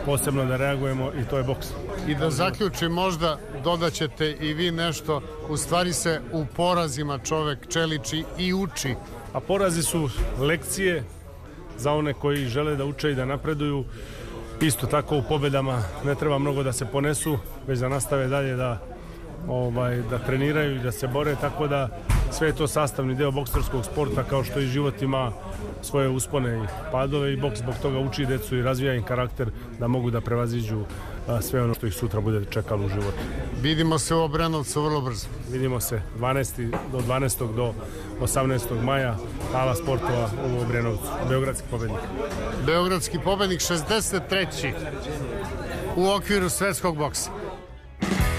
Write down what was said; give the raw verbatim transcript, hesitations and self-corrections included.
posebno da reagujemo i to je boks. I da zaključim, možda dodaćete i vi nešto, u stvari se u porazima čovek čeliči i uči. A porazi su lekcije za one koji žele da uče i da napreduju. Isto tako u pobedama ne treba mnogo da se ponesu, već da nastave dalje da, ovaj, da treniraju i da se bore, tako da sve je to sastavni deo bokserskog sporta, kao što i život ima svoje uspone i padove i boks zbog toga uči decu i razvija im karakter da mogu da prevaziđu a, sve ono što ih sutra bude čekalo u životu. Vidimo se u Obrenovcu vrlo brzo. Vidimo se do dvanaestog do osamnaestog maja, hala sportova u Obrenovcu. Beogradski pobednik. Beogradski pobednik, šezdeset treći u okviru svetskog boksa.